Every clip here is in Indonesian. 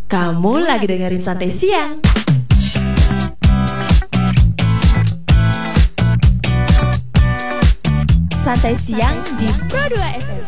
Kamu lagi dengerin Santai Siang. Santai Siang di Pro 2 FM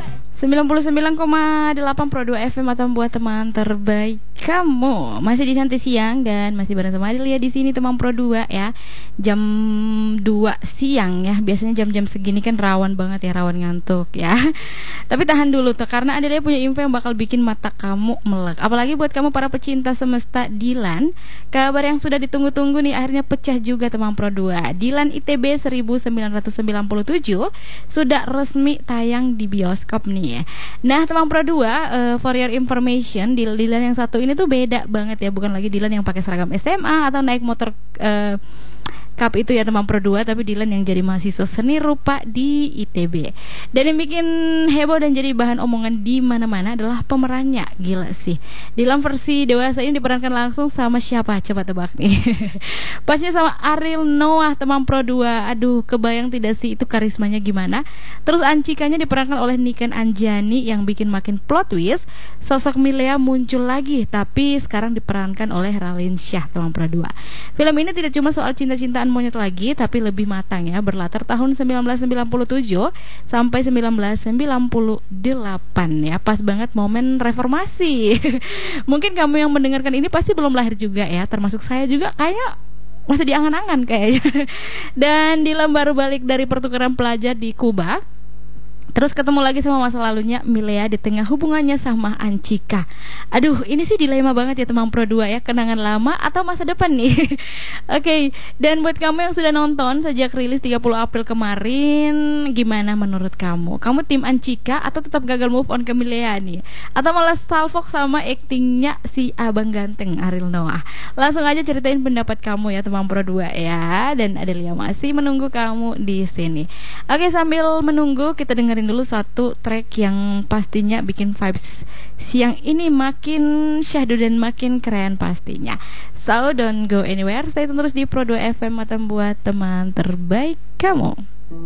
99,8 Pro 2 FM atau buat teman terbaik kamu. Masih di Santai Siang dan masih bareng teman Adelia di sini, teman Pro 2 ya. Jam 2 siang ya. Biasanya jam-jam segini kan rawan banget ya, rawan ngantuk ya. Tapi tahan dulu tuh, karena Adelia punya info yang bakal bikin mata kamu melek. Apalagi buat kamu para pecinta semesta Dilan. Kabar yang sudah ditunggu-tunggu nih akhirnya pecah juga, teman Pro 2. Dilan ITB 1997 sudah resmi tayang di bioskop nih ya. Nah, teman Pro 2, for your information, Dilan yang satu ini tuh beda banget ya. Bukan lagi Dilan yang pakai seragam SMA atau naik motor Cup itu ya, teman Pro 2, tapi Dilan yang jadi mahasiswa seni rupa di ITB. Dan yang bikin heboh dan jadi bahan omongan di mana-mana adalah pemerannya. Gila sih. Dilan versi dewasa ini diperankan langsung sama siapa? Coba tebak nih. Pasnya sama Ariel Noah, teman Pro 2. Aduh, kebayang tidak sih itu karismanya gimana? Terus Ancikanya diperankan oleh Niken Anjani yang bikin makin plot twist. Sosok Milea muncul lagi, tapi sekarang diperankan oleh Raline Shah, teman Pro 2. Film ini tidak cuma soal cinta-cintaan monyet lagi, tapi lebih matang ya, berlatar tahun 1997 sampai 1998 ya, pas banget momen reformasi. Mungkin kamu yang mendengarkan ini pasti belum lahir juga ya, termasuk saya juga kayaknya masih diangan-angan kayaknya. Dan Dilan baru balik dari pertukaran pelajar di Kuba. Terus ketemu lagi sama masa lalunya Milea di tengah hubungannya sama Ancika. Aduh, ini sih dilema banget ya, teman Pro 2 ya. Kenangan lama atau masa depan nih. Oke, dan buat kamu yang sudah nonton sejak rilis 30 April kemarin, gimana menurut kamu? Kamu tim Ancika atau tetap gagal move on ke Milea nih? Atau malah salfok sama aktingnya si abang ganteng Ariel Noah? Langsung aja ceritain pendapat kamu ya, teman Pro 2 ya. Dan Adelia masih menunggu kamu di sini. Oke, sambil menunggu kita dengerin dulu satu track yang pastinya bikin vibes siang ini makin syahdu dan makin keren pastinya. So don't go anywhere, stay terus di Pro 2 FM atau buat teman terbaik kamu.